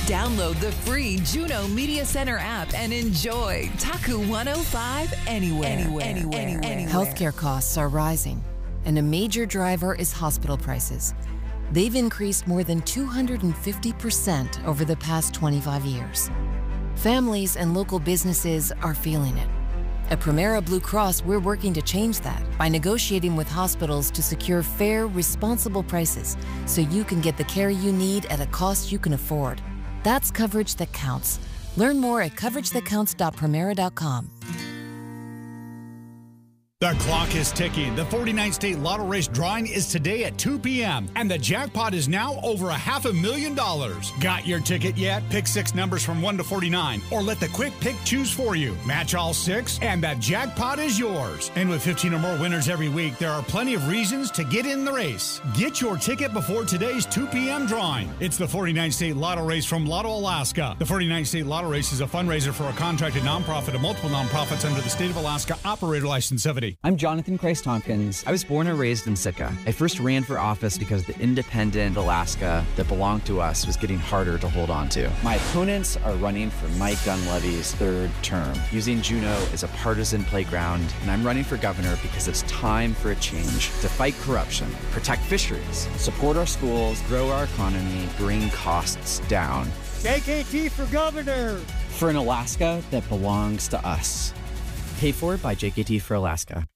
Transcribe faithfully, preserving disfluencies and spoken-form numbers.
Download the free Juno Media Center app and enjoy Taku one oh five anywhere, anywhere, anywhere, anywhere. anywhere. Healthcare costs are rising, and a major driver is hospital prices. They've increased more than two hundred fifty percent over the past twenty-five years. Families and local businesses are feeling it. At Premera Blue Cross, we're working to change that by negotiating with hospitals to secure fair, responsible prices so you can get the care you need at a cost you can afford. That's coverage that counts. Learn more at coverage that counts dot premera dot com. The clock is ticking. The forty-ninth State Lotto Race drawing is today at two p.m. and the jackpot is now over a half a million dollars. Got your ticket yet? Pick six numbers from one to forty-nine or let the quick pick choose for you. Match all six and that jackpot is yours. And with fifteen or more winners every week, there are plenty of reasons to get in the race. Get your ticket before today's two p.m. drawing. It's the forty-ninth State Lotto Race from Lotto Alaska. The forty-ninth State Lotto Race is a fundraiser for a contracted nonprofit of multiple nonprofits under the State of Alaska Operator License seventy. I'm Jonathan Christ-Tompkins. I was born and raised in Sitka. I first ran for office because the independent Alaska that belonged to us was getting harder to hold on to. My opponents are running for Mike Dunleavy's third term, using Juneau as a partisan playground, and I'm running for governor because it's time for a change to fight corruption, protect fisheries, support our schools, grow our economy, bring costs down. J K T for governor! For an Alaska that belongs to us. Paid for by J K T for Alaska.